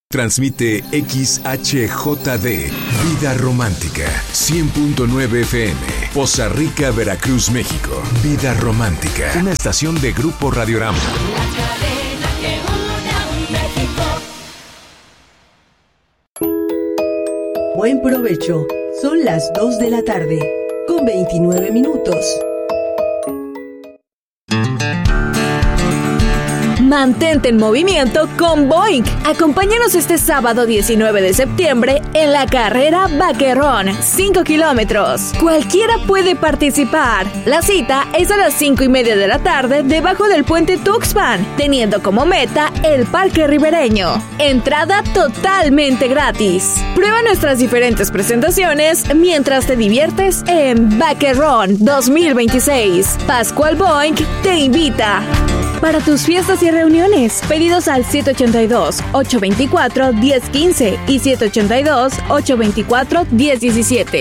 Transmite XHJD, Vida Romántica, 100.9 FM, Poza Rica, Veracruz, México. Vida Romántica, una estación de Grupo Radiorama. Buen provecho. Son las 2 de la tarde, con 29 minutos. Mantente en movimiento con Boink. Acompáñanos este sábado 19 de septiembre en la carrera Vaquerrón, 5 kilómetros. Cualquiera puede participar. La cita es a las 5:30 de la tarde debajo del puente Tuxpan, teniendo como meta el Parque Ribereño. Entrada totalmente gratis. Prueba nuestras diferentes presentaciones mientras te diviertes en Vaquerrón 2026. Pascual Boink te invita. Para tus fiestas y reuniones, pedidos al 782-824-1015 y 782-824-1017.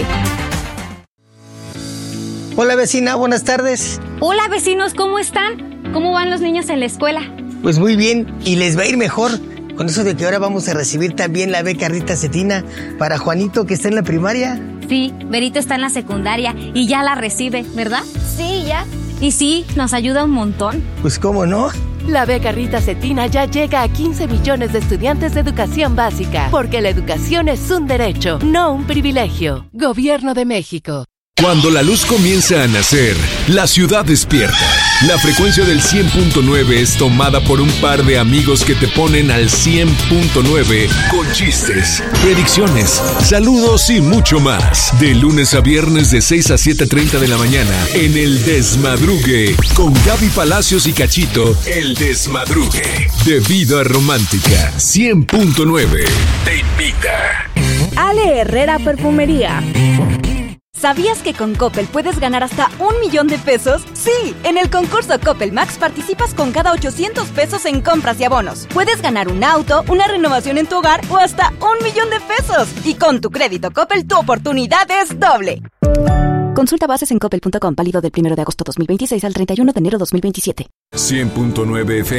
Hola vecina, buenas tardes. Hola vecinos, ¿cómo están? ¿Cómo van los niños en la escuela? Pues muy bien, y les va a ir mejor con eso de que ahora vamos a recibir también la beca Rita Cetina para Juanito, que está en la primaria. Sí, Berito está en la secundaria y ya la recibe, ¿verdad? Sí, ya. Y sí, nos ayuda un montón. Pues cómo no. La beca Rita Cetina ya llega a 15 millones de estudiantes de educación básica, porque la educación es un derecho, no un privilegio. Gobierno de México. Cuando la luz comienza a nacer, la ciudad despierta. La frecuencia del 100.9 es tomada por un par de amigos que te ponen al 100.9 con chistes, predicciones, saludos y mucho más. De lunes a viernes de 6 a 7:30 de la mañana en El Desmadrugue con Gaby Palacios y Cachito. El Desmadrugue de Vida Romántica 100.9 te invita. Ale Herrera Perfumería. ¿Sabías que con Coppel puedes ganar hasta 1,000,000 de pesos? ¡Sí! En el concurso Coppel Max participas con cada 800 pesos en compras y abonos. Puedes ganar un auto, una renovación en tu hogar o hasta 1,000,000 de pesos. Y con tu crédito Coppel, tu oportunidad es doble. Consulta bases en coppel.com, válido del 1 de agosto 2026 al 31 de enero 2027. 100.9 FM.